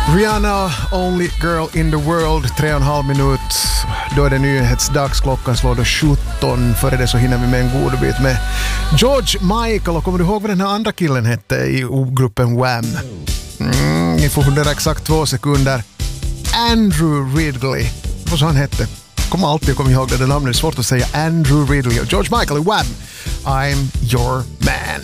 Rihanna, Only Girl in the World, 3,5 minut. Då är det nyhetsdags, klockan slår då 17. Före det så hinner vi med en god bit med George Michael. Och kommer du ihåg vad den här andra killen hette i gruppen Wham? Ni får fundera exakt 2 sekunder. Andrew Ridgeley, vad så han hette. Kommer alltid komma ihåg det namnet, det är svårt att säga. Andrew Ridgeley och George Michael i Wham. I'm your man.